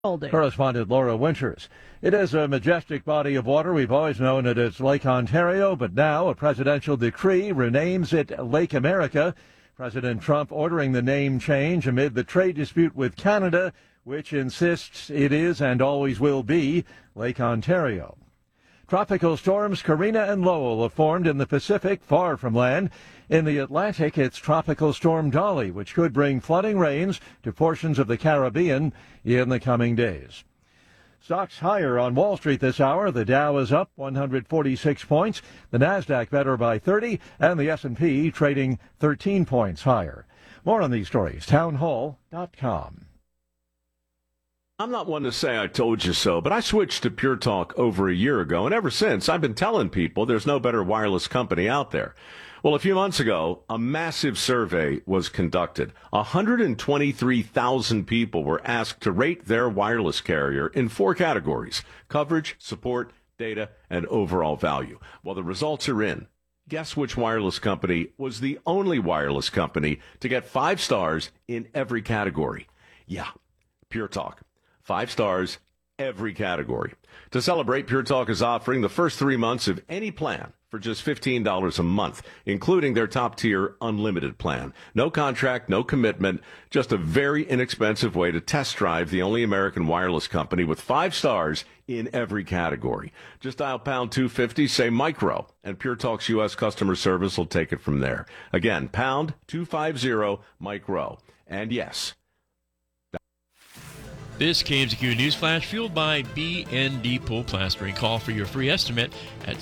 Correspondent Laura Winters. It is a majestic body of water. We've always known it as Lake Ontario, but now a presidential decree renames it Lake America. President Trump ordering the name change amid the trade dispute with Canada, which insists it is and always will be Lake Ontario. Tropical storms Karina and Lowell have formed in the Pacific, far from land. In the Atlantic, it's Tropical Storm Dolly, which could bring flooding rains to portions of the Caribbean in the coming days. Stocks higher on Wall Street this hour. The Dow is up 146 points, the Nasdaq better by 30, and the S&P trading 13 points higher. More on these stories, townhall.com. I'm not one to say I told you so, but I switched to Pure Talk over a year ago, and ever since, I've been telling people there's no better wireless company out there. Well, a few months ago, a massive survey was conducted. 123,000 people were asked to rate their wireless carrier in 4 categories: coverage, support, data, and overall value. Well, the results are in. Guess which wireless company was the only wireless company to get 5 stars in every category? Yeah, Pure Talk. 5 stars, every category. To celebrate, Pure Talk is offering the first 3 months of any plan for just $15 a month, including their top-tier unlimited plan. No contract, no commitment, just a very inexpensive way to test drive the only American wireless company with 5 stars in every category. Just dial pound 250, say micro, and Pure Talk's U.S. customer service will take it from there. Again, pound 250 micro. And yes, this KMZQ News Flash fueled by BND Pool Plastering. Call for your free estimate at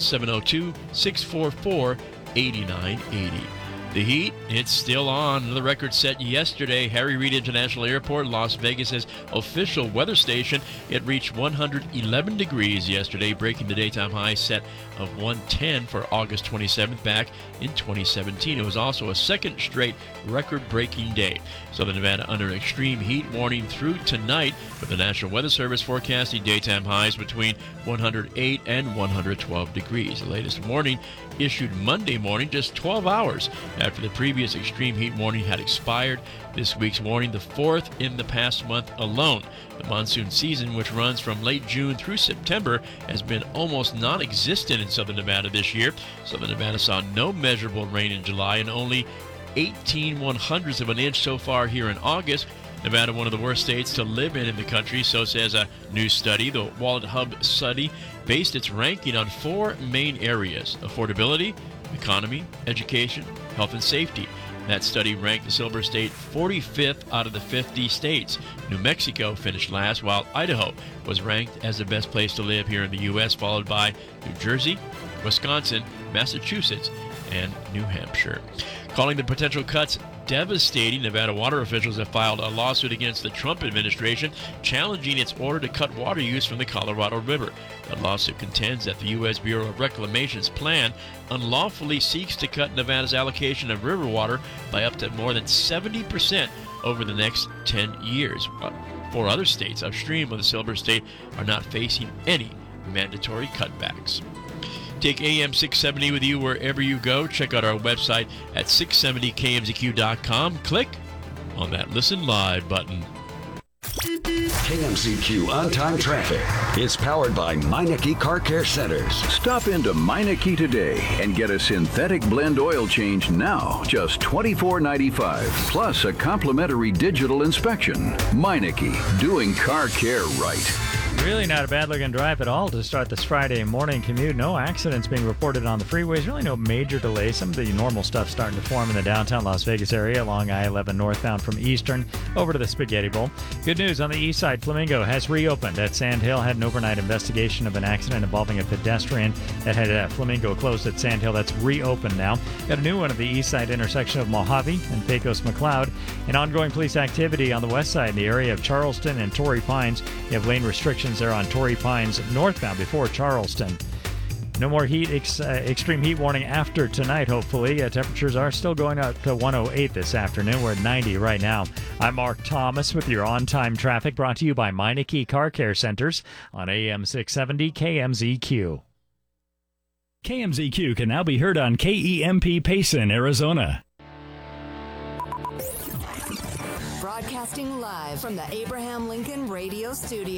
702-644-8980. The heat, it's still on. The record set yesterday. Harry Reid International Airport, Las Vegas' official weather station. It reached 111 degrees yesterday, breaking the daytime high set of 110 for August 27th back in 2017. It was also a second straight record-breaking day. Southern Nevada under extreme heat warning through tonight, with the National Weather Service forecasting daytime highs between 108 and 112 degrees. The latest warning issued Monday morning, just 12 hours after the previous extreme heat warning had expired. This week's warning, the 4th in the past month alone. The monsoon season, which runs from late June through September, has been almost non-existent in Southern Nevada this year. Southern Nevada saw no measurable rain in July and only 18/100ths of an inch so far here in August. Nevada, one of the worst states to live in the country, so says a new study. The Wallet Hub study based its ranking on 4 main areas: affordability, economy, education, health, and safety. That study ranked the Silver State 45th out of the 50 states. New Mexico finished last, while Idaho was ranked as the best place to live here in the U.S., followed by New Jersey, Wisconsin, Massachusetts, and New Hampshire. Calling the potential cuts devastating, Nevada water officials have filed a lawsuit against the Trump administration, challenging its order to cut water use from the Colorado River. The lawsuit contends that the U.S. Bureau of Reclamation's plan unlawfully seeks to cut Nevada's allocation of river water by up to more than 70% over the next 10 years. 4 other states upstream of the Silver State are not facing any mandatory cutbacks. Take AM 670 with you wherever you go. Check out our website at 670kmzq.com. Click on that Listen Live button. KMZQ on-time traffic is powered by Meineke Car Care Centers. Stop into Meineke today and get a synthetic blend oil change now, just $24.95, plus a complimentary digital inspection. Meineke, doing car care right. Really not a bad-looking drive at all to start this Friday morning commute. No accidents being reported on the freeways. Really no major delays. Some of the normal stuff starting to form in the downtown Las Vegas area along I-11 northbound from Eastern over to the Spaghetti Bowl. Good news on the east side. Flamingo has reopened at Sand Hill. Had an overnight investigation of an accident involving a pedestrian that had Flamingo closed at Sand Hill. That's reopened now. Got a new one at the east side intersection of Mojave and Pecos McLeod. And ongoing police activity on the west side in the area of Charleston and Torrey Pines. You have lane restrictions there on Torrey Pines northbound before Charleston. No more heat, extreme heat warning after tonight, hopefully. Temperatures are still going up to 108 this afternoon. We're at 90 right now. I'm Mark Thomas with your on-time traffic, brought to you by Meineke Car Care Centers on AM 670 KMZQ. KMZQ can now be heard on KEMP Payson, Arizona. Broadcasting live from the Abraham Lincoln Radio Studio.